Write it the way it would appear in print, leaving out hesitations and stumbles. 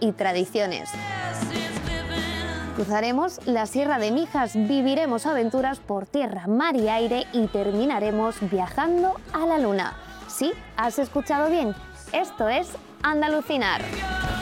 y tradiciones. Cruzaremos la Sierra de Mijas, viviremos aventuras por tierra, mar y aire y terminaremos viajando a la Luna. Sí, has escuchado bien, esto es Andalucinar.